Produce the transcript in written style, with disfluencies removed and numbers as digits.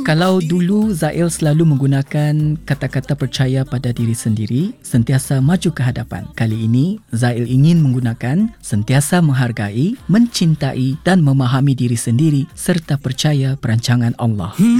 Kalau dulu Zail selalu menggunakan kata-kata percaya pada diri sendiri, sentiasa maju ke hadapan. Kali ini, Zail ingin menggunakan sentiasa menghargai, mencintai dan memahami diri sendiri serta percaya perancangan Allah.